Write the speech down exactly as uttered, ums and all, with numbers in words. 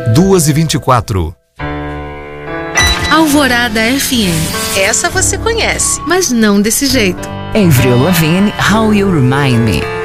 duas e vinte e quatro. Alvorada F M. Essa você conhece, mas não desse jeito. Avril Lavigne, How You Remind Me.